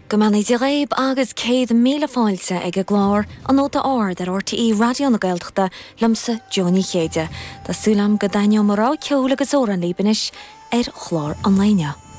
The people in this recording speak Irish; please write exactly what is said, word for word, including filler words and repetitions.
Gomanna de réib agus céad míle fáilte ag a glár an nóta áir ar R T E radio na Gaeltachta lamsa Johnny Chéide. Tásúlam go daine marrá ceola agus óran líbanis ar chlár an léine.